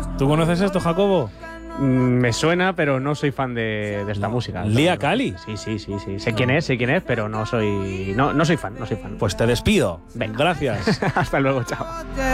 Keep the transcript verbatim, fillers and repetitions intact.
¿Tú conoces esto, Jacobo? Mm, me suena, pero no soy fan de, de esta No. música. Lia Cali. Sí, sí, sí, sí. Sé quién es, sé quién es, pero no soy, no, no soy fan, no soy fan. Pues te despido. Venga. Gracias. Hasta luego, chao.